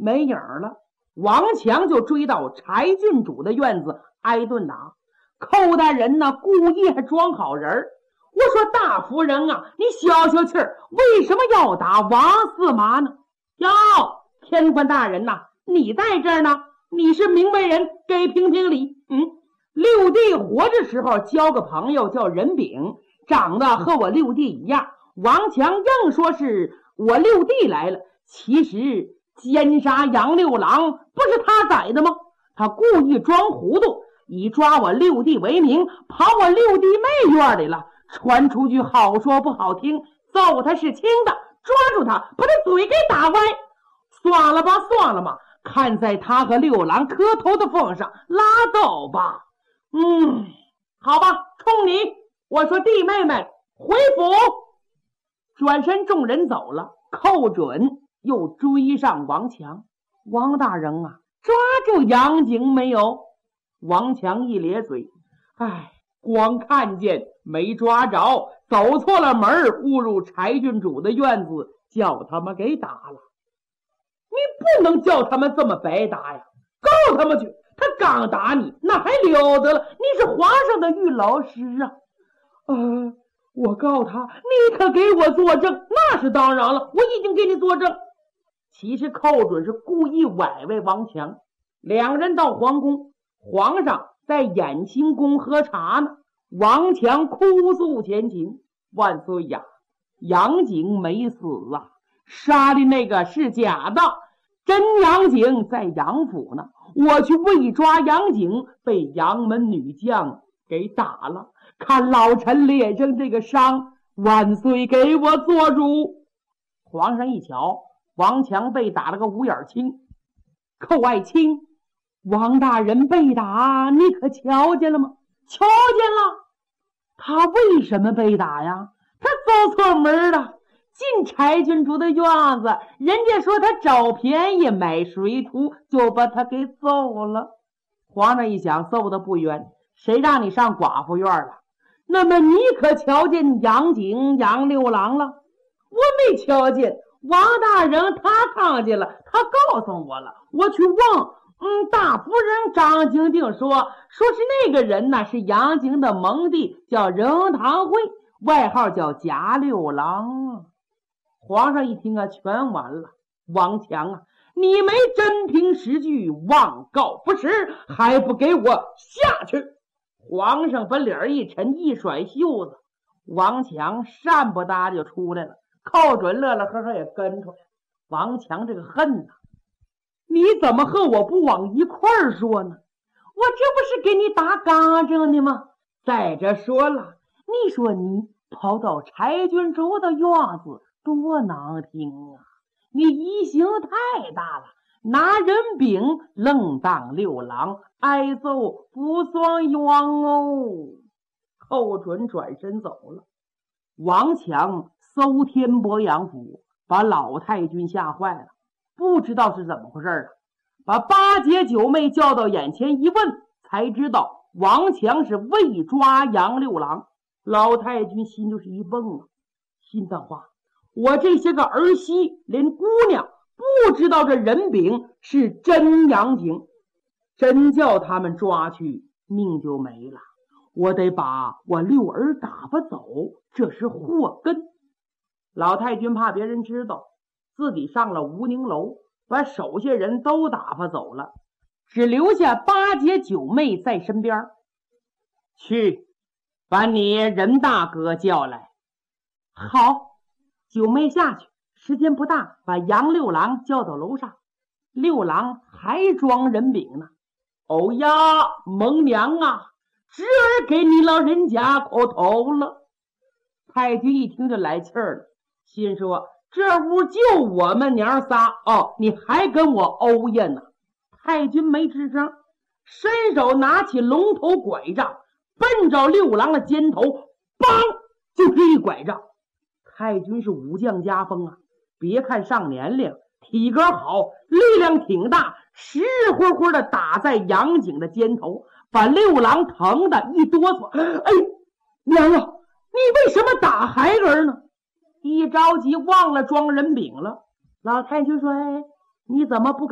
没影了。王强就追到柴郡主的院子挨顿打。寇大人呢，故意还装好人。我说大夫人啊，你消消气儿，为什么要打王司马呢？哟，天官大人呐，你在这儿呢，你是明白人，给评评理。六弟活着时候交个朋友叫任炳，长得和我六弟一样。王强硬说是我六弟来了，其实奸杀杨六郎不是他宰的吗？他故意装糊涂，以抓我六弟为名，跑我六弟妹院里了。传出去好说不好听，揍他是轻的，抓住他把他嘴给打歪。算了吧算了吧，看在他和六郎磕头的份上，拉倒吧。好吧，冲你，我说弟妹们回府。转身众人走了，寇准又追上王强。王大人啊，抓住杨景没有？王强一咧嘴，光看见没抓着，走错了门，误入柴郡主的院子，叫他们给打了。你不能叫他们这么白打呀，告他们去。他刚打你，那还了得了？你是皇上的御老师啊！我告他，你可给我作证。那是当然了，我已经给你作证。其实寇准是故意崴崴王强。两人到皇宫，皇上在衍清宫喝茶呢。王强哭诉前情：万岁呀，杨景没死啊，杀的那个是假的，真杨景在杨府呢。我去为抓杨景，被杨门女将给打了。看老臣脸上这个伤，万岁给我做主。皇上一瞧，王强被打了个五眼青。寇爱卿，王大人被打，你可瞧见了吗？瞧见了。他为什么被打呀？他走错门了，进柴郡主的院子，人家说他找便宜买水土，就把他给揍了。皇上一想，揍的不冤，谁让你上寡妇院了？那么你可瞧见杨景、杨六郎了？我没瞧见。王大人他看见了，他告诉我了，我去问。大夫人张景定说是那个人呢，是杨景的盟弟，叫任堂会，外号叫贾六郎。皇上一听啊，全完了。王强啊，你没真凭实据，妄告不实，还不给我下去！皇上把脸一沉，一甩袖子，王强善不搭就出来了。寇准乐乐呵呵也跟出来。王强这个恨呐，你怎么和我不往一块儿说呢？我这不是给你打嘎正的吗？再者说了，你说你跑到柴郡主的院子，多难听啊！你疑心太大了，拿人柄愣当六郎，挨揍不算冤哦。寇准转身走了。王强搜天伯阳府，把老太君吓坏了，不知道是怎么回事了。把八姐九妹叫到眼前一问，才知道王强是为抓杨六郎。老太君心就是一蹦啊，心脏话，我这些个儿媳连姑娘不知道这人饼是真杨景，真叫他们抓去，命就没了。我得把我六儿打发走，这是祸根。老太君怕别人知道，自己上了吴宁楼，把手下人都打发走了，只留下八姐九妹在身边。去，把你任大哥叫来。好，九妹下去，时间不大，把杨六郎叫到楼上。六郎还装人饼呢。哦呀，蒙娘啊，侄儿给你老人家磕头了。太君一听就来气儿了，心说这屋就我们娘仨你还跟我欧呀呢。太君没吱声，伸手拿起龙头拐杖，奔着六郎的肩头，梆就是一拐杖。太君是武将家风啊，别看上年龄，体格好，力量挺大，实乎乎的打在杨景的肩头，把六郎疼的一哆嗦。哎，娘啊，你为什么打孩儿呢？一着急忘了装人饼了。老太君说，你怎么不